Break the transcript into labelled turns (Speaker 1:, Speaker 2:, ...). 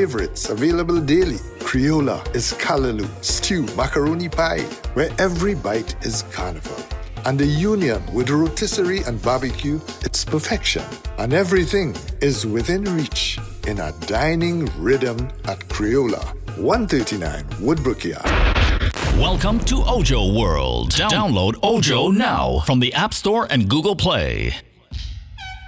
Speaker 1: favorites available daily. Criolla is callaloo, stew, macaroni pie, where every bite is carnival. And the union with rotisserie and barbecue, it's perfection. And everything is within reach in a dining rhythm at Criolla, 139 Woodbrook Yard.
Speaker 2: Welcome to Ojo World. Download Ojo now from the App Store and Google Play.